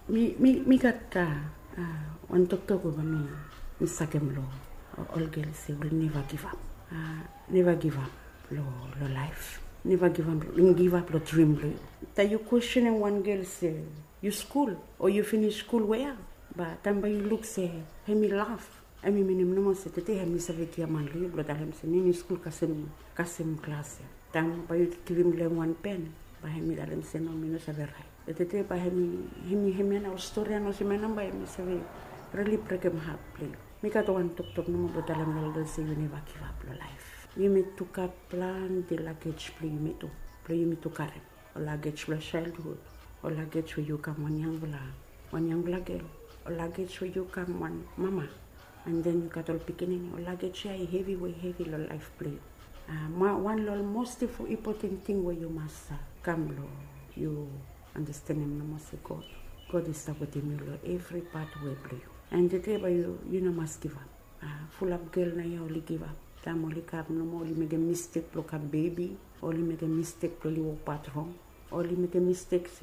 mi got one doctor go mi sakem lo all girls say will never give up. Never give up lo life. Never give up lo dream lo. That you questioning one girl say you school or you finish school where? But then you look say hey me laugh. I mean minimum se tete he mi saveki man lo blo dalem se ni school kasem class. Then by you give him one pen. By him dalem se no mi no saber. Tete by him na story no se menamba mi save really prekem hap play. Mi kato one tok no mo dalem lo se you never give up lo life. You meet to ka plan the luggage play you meet to carry. Or luggage for childhood. Or luggage where you come one young girl. Or luggage where you come one mama. And then you got all beginning. Or luggage heavy lo life play. One lo most important thing where you must come lo. You understand him no must say God. God is supporting you lo every part where play you. And the day by you no must give up. Full up girl na you only give up. Time only cap no more. Only make a mistake block a baby. Only make a mistake only walk pattern. Only make a mistake say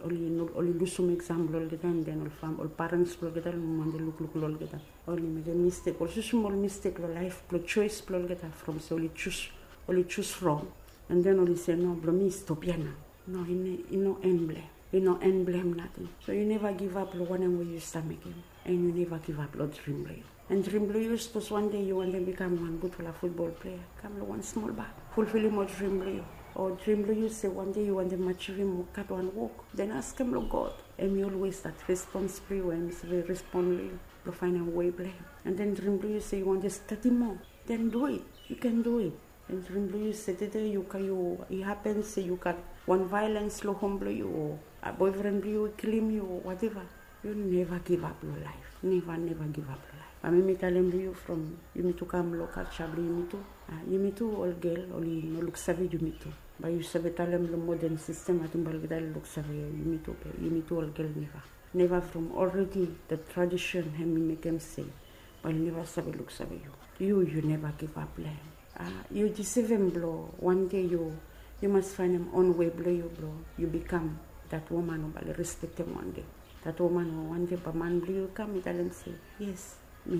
only do some example all get and then all parents all get and man they look all get. Only make a mistake. Also small mistake lo life lo choice all get from so only choose wrong. And then only say no bro me stop ya now. No you no end blame. You no end blame nothing. So you never give up lo one way you start making. And you never give up lo dream lo. And dream blue, you suppose one day you want to become one good football player. Come to one small bar. Fulfilling more dream blue. Or dream blue, you say one day you want to achieve him, cut one walk. Then ask him, Lord God. And you always start responsibly when he's very responsibly to find a way blame. And then dream blue, you say you want to study more. Then do it. You can do it. And dream blue, you say today it happens, say you got one violence, low home blue, or a boyfriend blue, kill him, you or whatever. You never give up your life. Never give up your life. I mean, tell you from you meet to come local chabli you meet to all girl only no look savvy you meet to. But you savvy tell them the modern system at Balgadal look savvy you meet to all girl never from already the tradition him make them say, but never savvy look savvy you never give up land. You deceive him blow one day you must find him on way blow you become that woman who respect him one day. That woman who one day but man blow you come tell him say yes.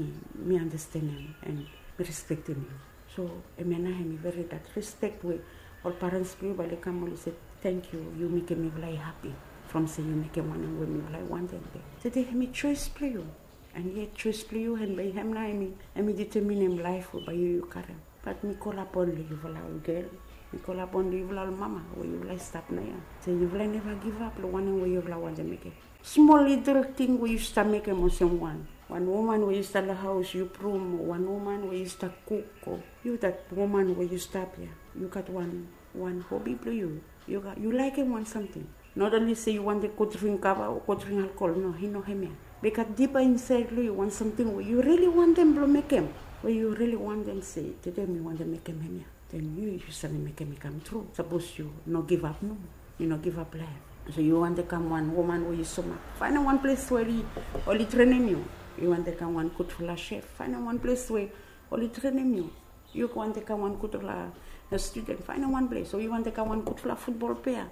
Me understand him and me respect him. So I mean very that respect way all parents play but they come only say thank you make me very happy from say you make one and when me like one day. So they me choice play you and yet choice play you and by him now I me determine him life by you carry. But me call upon you girl. Me call upon you mama where you like stop now. So you will never give up the one where you want to make it. Small little thing where you start making more someone. One woman where you start the house, you promo. One woman where you start cook. You that woman where you stop here. You got one hobby for you. You like him want something. Not only say you want to go drink cover or go drink alcohol. No, he know him here. Because deeper inside you want something where you really want them to make him. Where you really want them say, today me want to make him here. Then you usually make him come true. Suppose you not give up, no. You not give up life. So you want to come one woman where you so much. Find one place where he only training you. You want to come one good for chef. Find one place where only training you. You want to come one good for a student. Find one place. So you want to come one good for football player.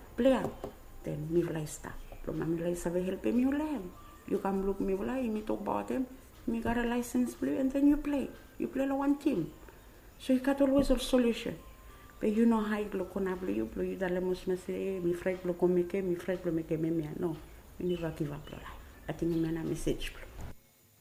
Then me will start. From me will say help me you learn. You come look me will you talk about them. Me got a license play and then you play. You play one team. So you got always a solution. But you know how you look on you dale must say me friend look on me friend make me no. You never give up your life. I think me na message.